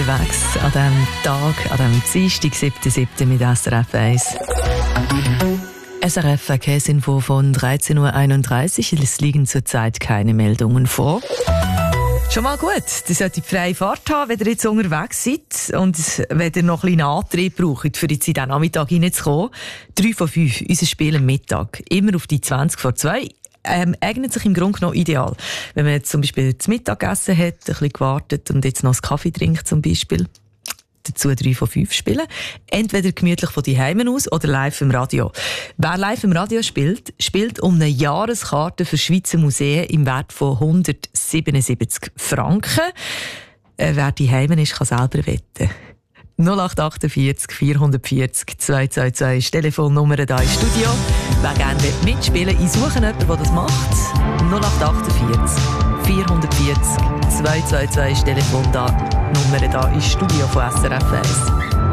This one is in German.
unterwegs an diesem Tag, an diesem Dienstag, 7.7. mit SRF 1. SRF Verkehrsinfo von 13.31 Uhr. Es liegen zurzeit keine Meldungen vor. Schon mal gut, ihr solltet freie Fahrt haben, wenn ihr jetzt unterwegs seid und wenn ihr noch ein bisschen Antrieb braucht, für jetzt in den Nachmittag reinzukommen. 3 von 5, unser Spiel am Mittag, immer auf die 20 vor 2. Eignet sich im Grunde genommen ideal. Wenn man jetzt zum Beispiel das Mittagessen hat, ein bisschen gewartet und jetzt noch einen Kaffee trinkt zum Beispiel. Dazu 3 von 5 spielen. Entweder gemütlich von die Heimen aus oder live im Radio. Wer live im Radio spielt, spielt um eine Jahreskarte für Schweizer Museen im Wert von 177 Franken. Wer die Heimen ist, kann selber wetten. 0848 440 222 ist die Telefonnummer hier im Studio. Wer gerne mitspielen will, ich suche jemanden, der das macht. 0848 440 222 ist die Telefonnummer hier im Studio von SRF 1.